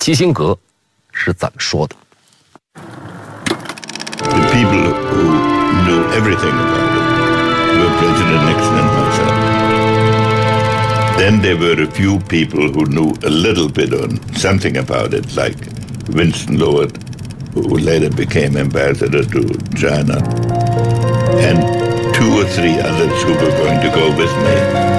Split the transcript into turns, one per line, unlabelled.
基辛格是怎么说的
The people who knew everything about it were President Nixon and myself. Then there were a few people who knew a little bit on something about it, like Winston Lord, who later became ambassador to China, and 2 or 3 others who were going to go with me.